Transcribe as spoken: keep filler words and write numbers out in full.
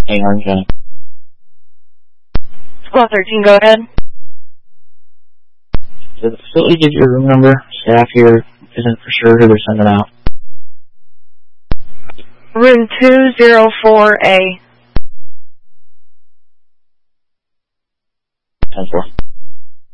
Hey, Orange County. Squad thirteen, go ahead. Did the facility give you a room number? Staff here isn't for sure who they're sending out. Room two oh four A. ten four.